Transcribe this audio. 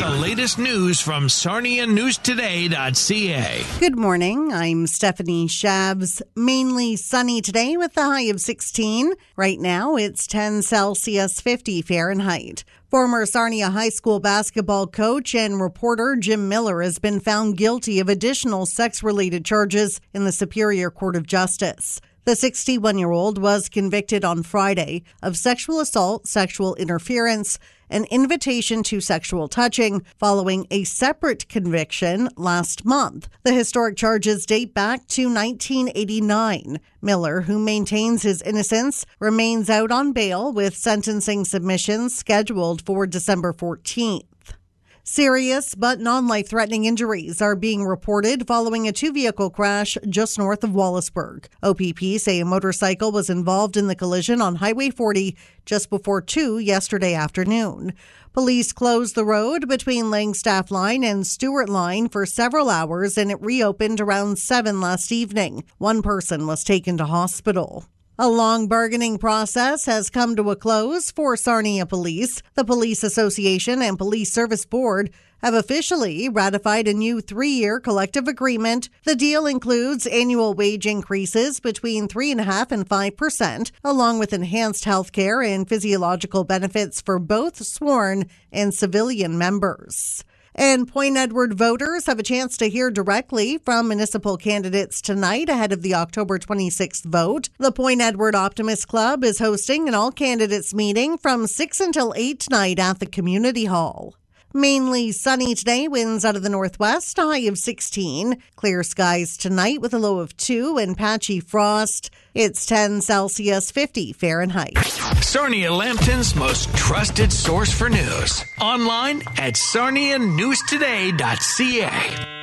the latest news from SarniaNewsToday.ca. Good morning. I'm Stephanie Shabs. Mainly sunny today with a high of 16. Right now, it's 10 Celsius, 50 Fahrenheit. Former Sarnia High School basketball coach and reporter Jim Miller has been found guilty of additional sex-related charges in the Superior Court of Justice. The 61-year-old was convicted on Friday of sexual assault, sexual interference, and invitation to sexual touching following a separate conviction last month. The historic charges date back to 1989. Miller, who maintains his innocence, remains out on bail with sentencing submissions scheduled for December 14th. Serious but non-life-threatening injuries are being reported following a two-vehicle crash just north of Wallaceburg. OPP say a motorcycle was involved in the collision on Highway 40 just before 2 yesterday afternoon. Police closed the road between Langstaff Line and Stewart Line for several hours, and it reopened around 7 last evening. One person was taken to hospital. A long bargaining process has come to a close for Sarnia Police. The Police Association and Police Service Board have officially ratified a new 3-year collective agreement. The deal includes annual wage increases between 3.5% and 5%, along with enhanced health care and physiological benefits for both sworn and civilian members. And Point Edward voters have a chance to hear directly from municipal candidates tonight ahead of the October 26th vote. The Point Edward Optimist Club is hosting an all-candidates meeting from 6 until 8 tonight at the Community Hall. Mainly sunny today, winds out of the northwest, a high of 16. Clear skies tonight with a low of 2 and patchy frost. It's 10 Celsius, 50 Fahrenheit. Sarnia Lambton's most trusted source for news. Online at SarniaNewsToday.ca.